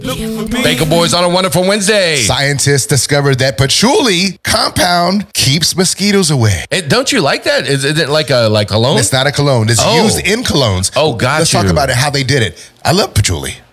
Baker Boys on a Wonderful Wednesday. Scientists discovered that patchouli compound keeps mosquitoes away. Don't you like that? Is it like a cologne? It's not a cologne. It's used in colognes. Oh, got Let's talk about it, how they did it. I love patchouli.